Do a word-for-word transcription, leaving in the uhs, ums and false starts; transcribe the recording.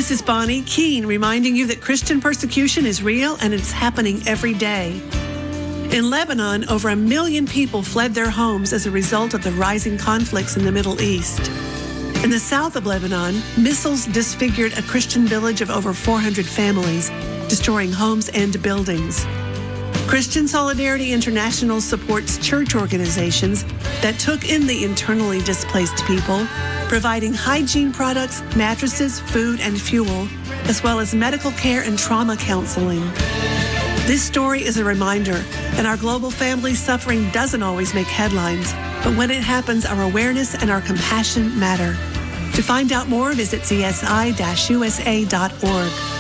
This is Bonnie Keene reminding you that Christian persecution is real and it's happening every day. In Lebanon, over a million people fled their homes as a result of the rising conflicts in the Middle East. In the south of Lebanon, missiles disfigured a Christian village of over four hundred families, destroying homes and buildings. Christian Solidarity International supports church organizations that took in the internally displaced people, providing hygiene products, mattresses, food, and fuel, as well as medical care and trauma counseling. This story is a reminder that our global family suffering doesn't always make headlines, but when it happens, our awareness and our compassion matter. To find out more, visit c s i dash u s a dot org.